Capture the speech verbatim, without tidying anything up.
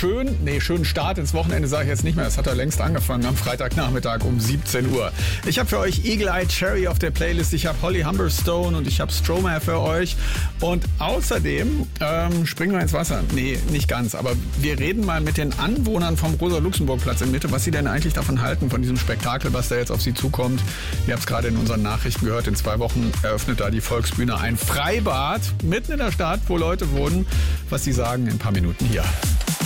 schön, nee, schönen Start ins Wochenende sage ich jetzt nicht mehr. Das hat er längst angefangen am Freitagnachmittag um siebzehn Uhr. Ich habe für euch Eagle Eye Cherry auf der Playlist. Ich habe Holly Humberstone und ich habe Stromae für euch. Und außerdem ähm, springen wir ins Wasser. Nee, nicht ganz. Aber wir reden mal mit den Anwohnern vom Rosa-Luxemburg-Platz in Mitte, was sie denn eigentlich davon halten, von diesem Spektakel, was da jetzt auf sie zukommt. Ihr habt es gerade in unseren Nachrichten gehört. In zwei Wochen eröffnet da die Volksbühne ein Freibad mitten in der Stadt, wo Leute wohnen. Was sie sagen, in ein paar Minuten hier.